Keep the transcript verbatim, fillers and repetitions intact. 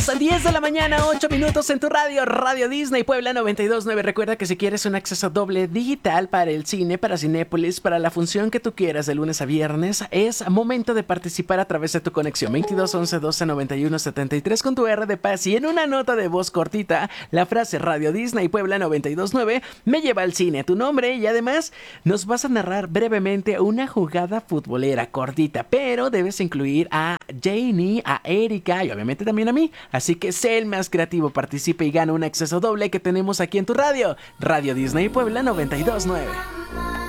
las diez de la mañana, ocho minutos en tu radio, Radio Disney Puebla noventa y dos punto nueve. Recuerda que si quieres un acceso doble digital para el cine, para Cinépolis, para la función que tú quieras de lunes a viernes, es momento de participar a través de tu conexión veintidós once doce noventa y uno setenta y tres con tu R de paz y en una nota de voz cortita, la frase Radio Disney Puebla noventa y dos punto nueve me lleva al cine, tu nombre, y además nos vas a narrar brevemente una jugada futbolera cortita, pero debes incluir a Janie, a Erika y obviamente también a mí. Así que sé el más creativo, participe y gana un acceso doble que tenemos aquí en tu radio, Radio Disney Puebla noventa y dos punto nueve.